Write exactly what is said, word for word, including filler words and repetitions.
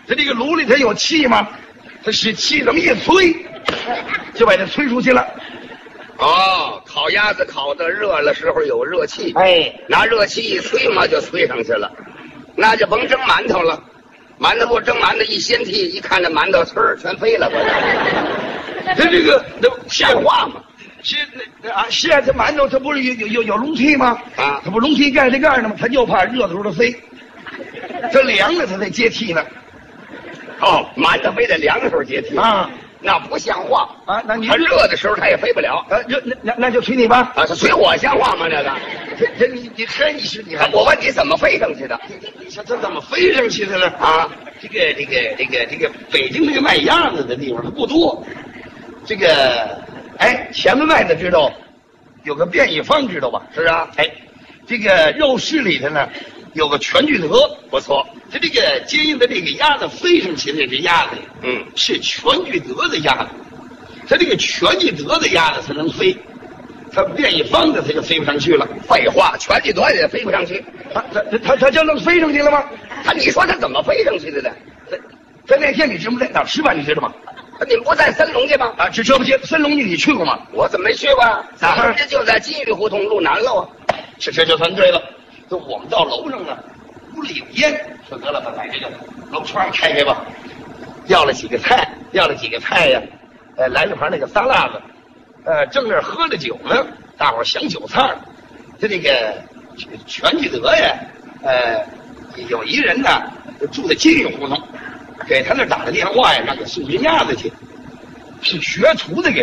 它这个炉里它有气吗？它使气这么一吹，就把它吹出去了。 哦，烤鸭子烤的热了时候有热气， 哎， 拿热气一吹嘛，就吹上去了，那就甭蒸馒头了。馒头不蒸馒头一掀屉，一看这馒头呲儿全飞了， 它这个那像话吗？ 是那啊，是啊，这馒头它不是有有有有笼屉吗？ 啊， 它不笼屉盖着盖呢吗？它就怕热的时候它飞，它凉了它才接屉呢。 哦，馒头非得凉的时候接屉啊， 那不像话啊！那你它热的时候它也飞不了啊，热那那那就随你吧。 啊，随我像话吗？这个， 这这你你嘿，你是你还我问你怎么飞上去的？ 你说这怎么飞上去的呢？ 啊， 这个这个这个这个北京这个卖鸭子的地方它不多，这个哎前门外的知道有个变异坊知道吧？ 是啊， 哎，这个肉市里头呢有个全聚德， 不错。 它这个接应的这个鸭子飞上去的这鸭子， 嗯， 是全聚德的鸭子，它这个全聚德的鸭子才能飞，它变异坊的它就飞不上去了。 废话，全聚德也飞不上去。 它它它它就能飞上去了吗？ 他你说他怎么飞上去的呢？ 他那天你知不知道哪儿吃饭？你知道吗？ 你们不在森龙去吗？ 啊，这这不去森龙你去过吗？ 我怎么没去过？ 哪儿？ 这就在金玉胡同路南路啊。 这这就算对了。就我们到楼上呢，屋里有烟，说得了，把这个楼窗开开吧。要了几个菜，要了几个菜呀，呃，来了盘那个沙拉子，呃，正那儿喝着酒呢，大伙儿想酒菜儿。他这个全聚德呀，呃，有一人呢住在金玉胡同，给他那儿打个电话呀，让他送只鸭子去，是学徒的给。